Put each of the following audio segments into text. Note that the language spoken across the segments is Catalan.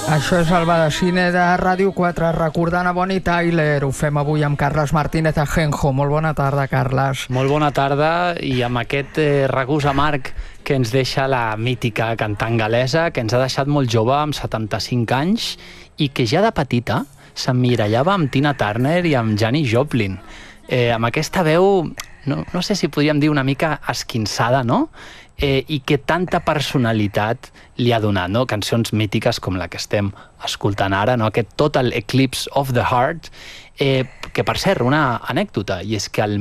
Això és el Va de Cine de Ràdio 4, recordant a Bonnie Tyler. Ho fem avui amb Carles Martínez Ajenjo. Molt bona tarda, Carles. Molt bona tarda, i amb aquest regust amarg que ens deixa la mítica cantant galesa, que ens ha deixat molt jove, amb 75 anys, i que ja de petita s'emmirallava amb Tina Turner i amb Janis Joplin. Amb aquesta veu, no sé si podríem dir una mica esquinçada, no? I que tanta personalitat li ha donat, no? Cançons mítiques com la que estem escoltant ara, no? Aquest Total Eclipse of the Heart, que per cert, una anècdota, i és que el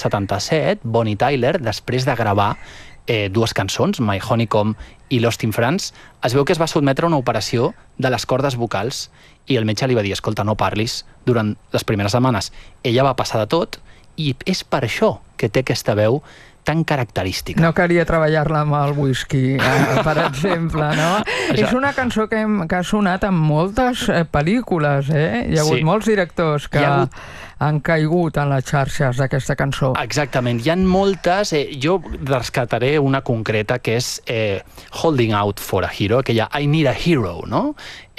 1977 Bonnie Tyler, després de gravar dues cançons, My Honeycomb i Lost in France, es veu que es va sotmetre a una operació de les cordes vocals i el metge li va dir, escolta, no parlis durant les primeres setmanes. Ella va passar de tot i és per això que té aquesta veu tan característica. No calia treballar-la amb el whisky, per exemple, no? És una cançó que ha sonat en moltes pel·lícules, Hi ha hagut molts directors que han caigut en les xarxes d'aquesta cançó. Exactament, hi ha moltes. Jo rescataré una concreta que és Holding Out for a Hero, aquella I Need a Hero, no?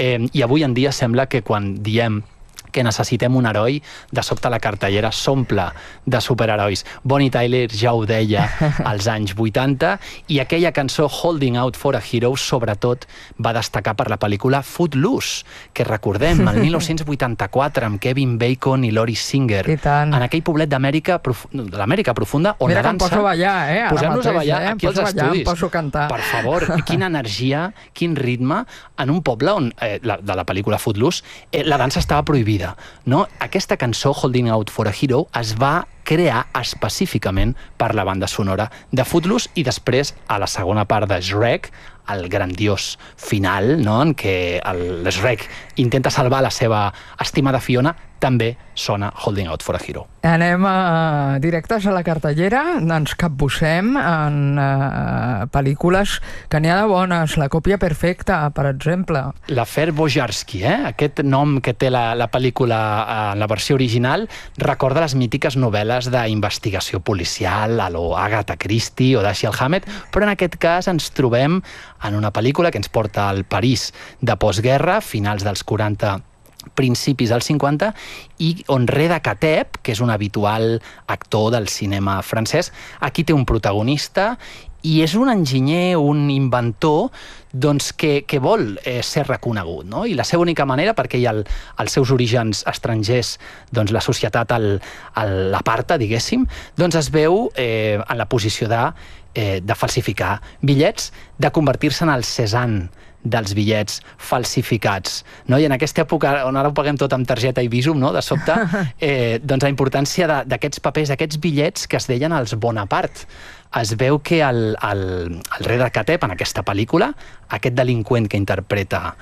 I avui en dia sembla que quan diem que necessitem un heroi, de sobte la cartellera s'omple de superherois. Bonnie Tyler ja ho deia als anys 80, i aquella cançó Holding Out for a Hero sobretot va destacar per la pel·lícula Footloose, que recordem, el 1984, amb Kevin Bacon i Lori Singer, en aquell poblet de l'Amèrica profunda, on la dansa... Mira que em poso a ballar, Posem-nos a ballar aquí als estudis. Em poso a cantar. Per favor, quina energia, quin ritme, en un poble on, de la pel·lícula Footloose, la dansa estava prohibida. No? Aquesta cançó, Holding Out for a Hero, es va crear específicament per la banda sonora de Footloose, i després, a la segona part de Shrek, el grandiós final, no? En què l'Shrek intenta salvar la seva estimada Fiona, també sona Holding Out for a Hero. Anem directes a la cartellera, ens capbussem en pel·lícules que n'hi ha de bones. La còpia perfecta, per exemple. L'Afer Bojarsky, aquest nom que té la pel·lícula en la versió original, recorda les mítiques novel·les d'investigació policial a lo Agatha Christie o Dashiell Hammett, però en aquest cas ens trobem en una pel·lícula que ens porta al París de postguerra, finals dels 40, principis dels 50, i on Reda Kateb, que és un habitual actor del cinema francès, aquí té un protagonista i és un enginyer, un inventor, doncs, que vol ser reconegut, no? I la seva única manera, perquè hi ha els seus orígens estrangers, doncs la societat l'aparta, diguéssim, doncs es veu en la posició de falsificar bitllets, de convertir-se en el Cézanne dels bitllets falsificats, no? I en aquesta època on ara ho paguem tot amb targeta i Visum, no? De sobte, doncs la importància d'aquests papers, d'aquests bitllets que es deien els Bonaparte. Es veu que el Reda Kateb, en aquesta pel·lícula, aquest delinqüent que interpreta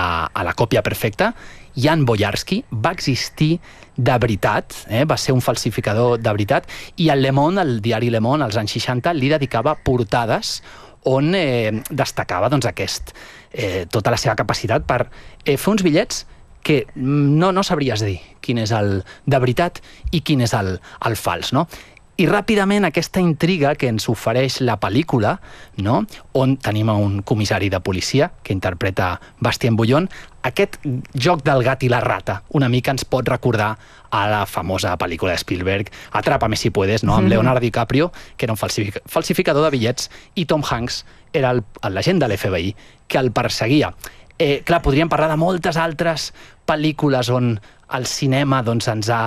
a la còpia perfecta, Jan Boyarsky, va existir de veritat, va ser un falsificador de veritat, i el Le Monde, el diari Le Monde, als anys 60, li dedicava portades on destacava tota la seva capacitat per fer uns bitllets que no sabries dir quin és el de veritat i quin és el fals, no? I ràpidament aquesta intriga que ens ofereix la pel·lícula, no? On tenim un comissari de policia que interpreta Bastien Bouillon, aquest joc del gat i la rata una mica ens pot recordar a la famosa pel·lícula de Spielberg, Atrápame si puedes, no? Amb Leonardo DiCaprio, que era un falsificador de bitllets, i Tom Hanks era l'agent de l'FBI que el perseguia. Clar, podríem parlar de moltes altres pel·lícules on el cinema ens ha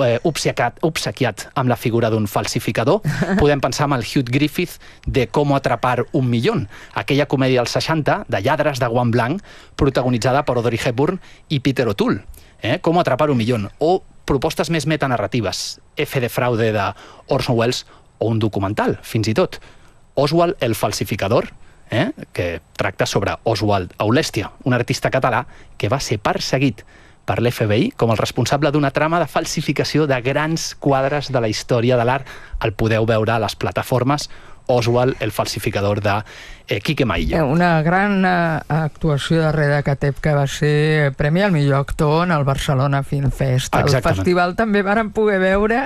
obsequiat amb la figura d'un falsificador. Podem pensar en el Hugh Griffith de Cómo atrapar un millón, aquella comèdia dels 60 de lladres de guant blanc, protagonitzada per Audrey Hepburn i Peter O'Toole. Cómo atrapar un millón. O propostes més metanarratives, F de fraude de Orson Welles, o un documental, fins i tot, Oswald el falsificador, que tracta sobre Oswald Aulèstia, un artista català que va ser perseguit per l'FBI com el responsable d'una trama de falsificació de grans quadres de la història de l'art. El podeu veure a les plataformes, Oswald, el falsificador, de Quique Maillo. Una gran actuació de Reda Kateb, que va ser premi al millor actor en el Barcelona Film Fest. Al festival també vàrem poder veure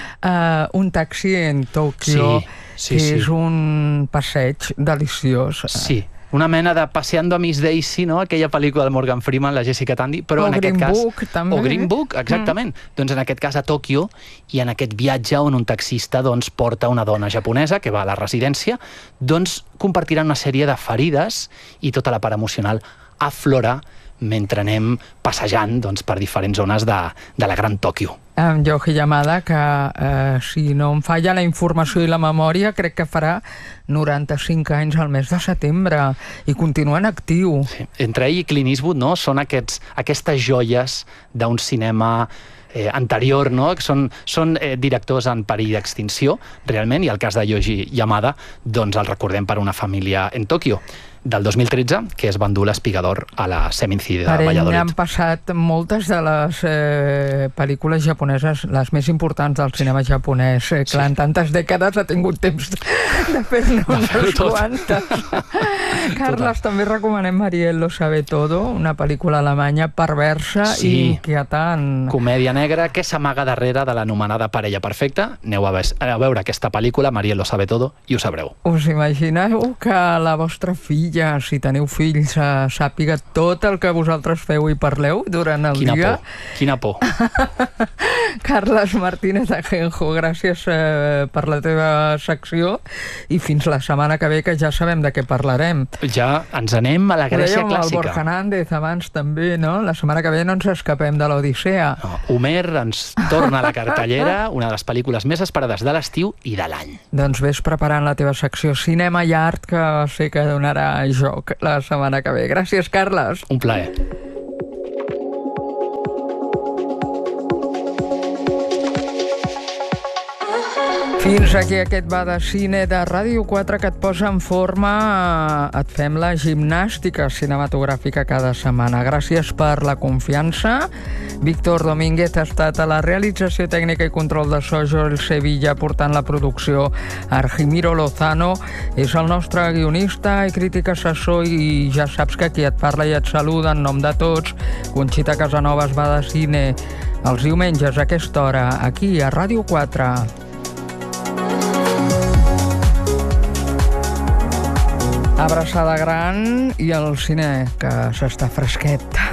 Un taxi en Tòquio, que és un passeig deliciós. Sí, una mena de Paseando a Miss Daisy, no? Aquella pel·lícula del Morgan Freeman, la Jessica Tandy, però en aquest cas... Book, també. O Green Book, exactament. Doncs en aquest cas a Tòquio, i en aquest viatge on un taxista doncs, porta una dona japonesa que va a la residència, doncs compartiran una sèrie de ferides i tota la part emocional aflora mentre anem passejant doncs, per diferents zones de la Gran Tòquio. Amb Yohei Yamada, que si no em falla la informació i la memòria, crec que farà 95 anys al mes de setembre i continua en actiu. Sí. Entre ell i Clint Eastwood, no? Són aquestes joies d'un cinema anterior, no? Que són directors en perill d'extinció, realment, i el cas de Yohei Yamada, doncs el recordem per Una família en Tòquio, del 2013, que es va endur l'Espigador a la Semincidi de Valladolid. Per ell han passat moltes de les pel·lícules japoneses, les més importants del cinema japonès. Clar, en tantes dècades ha tingut temps de fer-ne unes quantes. Carles, també recomanem Mariel lo sabe todo, una pel·lícula alemanya perversa i inquietant. Comèdia negra que s'amaga darrere de l'anomenada parella perfecta. Aneu a veure aquesta pel·lícula, Mariel lo sabe todo, i ho sabreu. Us imagineu que la vostra filla, si teniu fills, sàpiga tot el que vosaltres feu i parleu durant el dia? Quina por. Carles Martínez Ajenjo, gràcies per la teva secció i fins la setmana que ve, que ja sabem de què parlarem. Ja ens anem a la Grècia clàssica. El Borja Nández abans també, no? La setmana que ve no ens escapem de l'Odissea. Homer ens torna a la cartellera, una de les pel·lícules més esperades de l'estiu i de l'any. Doncs ves preparant la teva secció Cinema i Art, que sé que donarà joc la setmana que ve. Gràcies, Carles. Un plaer. Fins aquí aquest va de cine de Ràdio 4 que et posa en forma, et fem la gimnàstica cinematogràfica cada setmana. Gràcies per la confiança. Víctor Domínguez ha estat a la realització tècnica i control de so, Joel Sevilla portant la producció, Argimiro Lozano és el nostre guionista i crític assessor, i ja saps que aquí et parla i et saluda en nom de tots. Conxita Casanovas va de cine els diumenges a aquesta hora, aquí a Ràdio 4. Abraçada gran i el cine, que s'està fresquet.